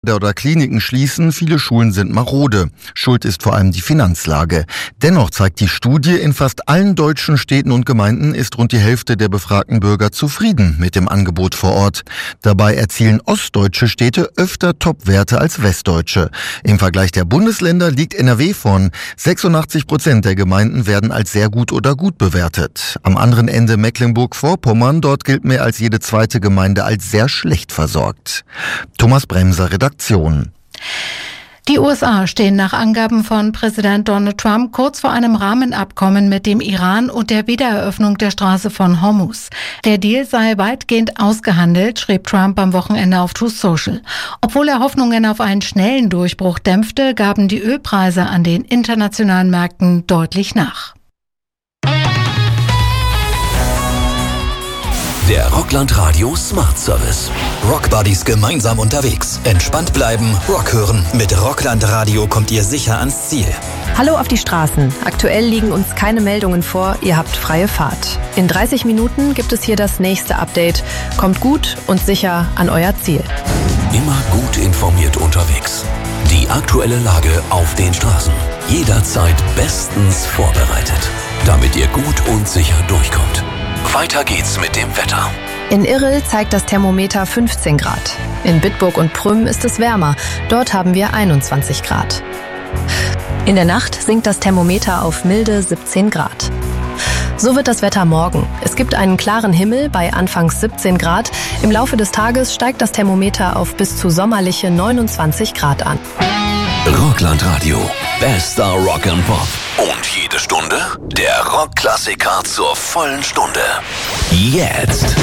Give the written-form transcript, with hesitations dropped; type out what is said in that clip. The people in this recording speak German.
oder Kliniken schließen, viele Schulen sind marode. Schuld ist vor allem die Finanzlage. Dennoch zeigt die Studie, in fast allen deutschen Städten und Gemeinden ist rund die Hälfte der befragten Bürger zufrieden mit dem Angebot vor Ort. Dabei erzielen ostdeutsche Städte öfter Topwerte als westdeutsche. Im Vergleich der Bundesländer liegt NRW vorn. 86% der Gemeinden werden als sehr gut oder gut bewertet. Am anderen Ende Mecklenburg-Vorpommern, dort gilt mehr als jede zweite Gemeinde als sehr schlecht versorgt. Thomas Bremser, Redaktion. Die USA stehen nach Angaben von Präsident Donald Trump kurz vor einem Rahmenabkommen mit dem Iran und der Wiedereröffnung der Straße von Hormuz. Der Deal sei weitgehend ausgehandelt, schrieb Trump am Wochenende auf Truth Social. Obwohl er Hoffnungen auf einen schnellen Durchbruch dämpfte, gaben die Ölpreise an den internationalen Märkten deutlich nach. Der Rockland Radio Smart Service. Rockbuddies gemeinsam unterwegs. Entspannt bleiben, Rock hören. Mit Rockland Radio kommt ihr sicher ans Ziel. Hallo auf die Straßen. Aktuell liegen uns keine Meldungen vor. Ihr habt freie Fahrt. In 30 Minuten gibt es hier das nächste Update. Kommt gut und sicher an euer Ziel. Immer gut informiert unterwegs. Die aktuelle Lage auf den Straßen. Jederzeit bestens vorbereitet. Damit ihr gut und sicher durchkommt. Weiter geht's mit dem Wetter. In Irrel zeigt das Thermometer 15 Grad. In Bitburg und Prüm ist es wärmer. Dort haben wir 21 Grad. In der Nacht sinkt das Thermometer auf milde 17 Grad. So wird das Wetter morgen. Es gibt einen klaren Himmel bei anfangs 17 Grad. Im Laufe des Tages steigt das Thermometer auf bis zu sommerliche 29 Grad an. Rockland Radio. Bester Rock and Pop. Und jede Stunde der Rockklassiker zur vollen Stunde. Jetzt.